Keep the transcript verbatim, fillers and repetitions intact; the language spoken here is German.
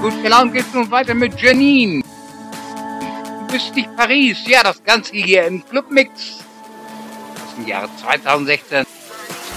Gut gelaunt geht's nun weiter mit Janine. Du bist nicht Paris. Ja, das Ganze hier im Clubmix aus dem Jahre zweitausendsechzehn.